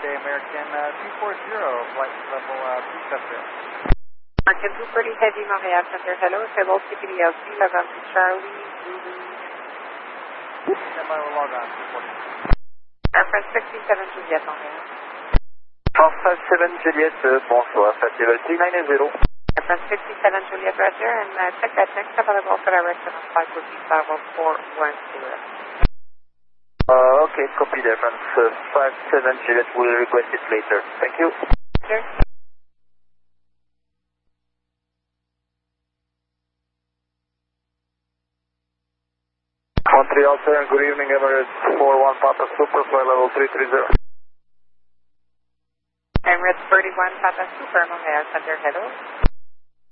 Okay, American 240, flight level Center. American 230 Heavy, Montreal Center, hello, Velocity PLC, November Charlie, Zulu. Stand by, we'll log on, 240. Reference 67 Juliet, Montreal. France 57 Juliet, bonsoir, flight level 390. Reference 57 Juliet, Roger, and check that next available for direction on flight would be 50410. Okay, copy the reference 57 Juliet, we'll request it later. Thank you. Sure. Montreal, sir, good evening, Emirates 41 Papa Super, flight level 330. Emirates 31 Papa Super, Montreal Center, hello.